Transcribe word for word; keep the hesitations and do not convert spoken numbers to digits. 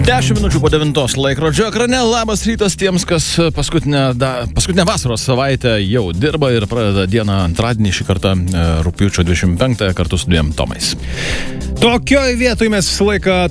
Dešimt minučių po devintos laikrodžio ekrane. Labas rytas tiems, kas paskutinę, da, paskutinę vasaros savaitę jau dirba ir pradeda dieną antradienį šį kartą rugpjūčio dvidešimt penktąją kartu su dviem tomais. Tokioj vietoj mes visą laiką